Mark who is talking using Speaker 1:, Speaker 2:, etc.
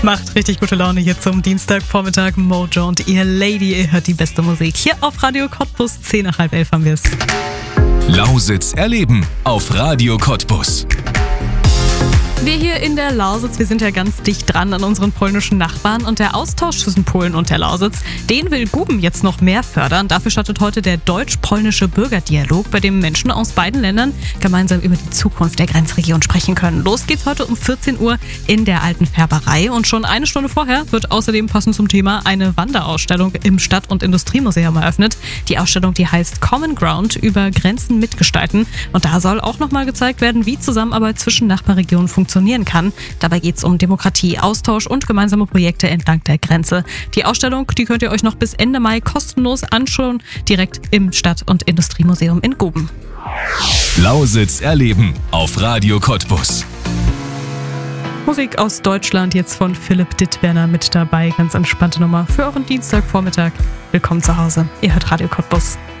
Speaker 1: Macht richtig gute Laune hier zum Dienstagvormittag. Mojo und ihr Lady, ihr hört die beste Musik. Hier auf Radio Cottbus, 10 nach halb 11 haben wir es.
Speaker 2: Lausitz erleben auf Radio Cottbus.
Speaker 1: Wir hier in der Lausitz, wir sind ja ganz dicht dran an unseren polnischen Nachbarn und der Austausch zwischen Polen und der Lausitz, den will Guben jetzt noch mehr fördern. Dafür startet heute der deutsch-polnische Bürgerdialog, bei dem Menschen aus beiden Ländern gemeinsam über die Zukunft der Grenzregion sprechen können. Los geht's heute um 14 Uhr in der Alten Färberei und schon eine Stunde vorher wird außerdem passend zum Thema eine Wanderausstellung im Stadt- und Industriemuseum eröffnet. Die Ausstellung, die heißt Common Ground, über Grenzen mitgestalten, und da soll auch nochmal gezeigt werden, wie Zusammenarbeit zwischen Nachbarregionen funktionieren kann. Dabei geht es um Demokratie, Austausch und gemeinsame Projekte entlang der Grenze. Die Ausstellung, die könnt ihr euch noch bis Ende Mai kostenlos anschauen, direkt im Stadt- und Industriemuseum in Guben.
Speaker 2: Lausitz erleben auf Radio Cottbus.
Speaker 1: Musik aus Deutschland, jetzt von Philipp Dittberner mit dabei. Ganz entspannte Nummer für euren Dienstagvormittag. Willkommen zu Hause. Ihr hört Radio Cottbus.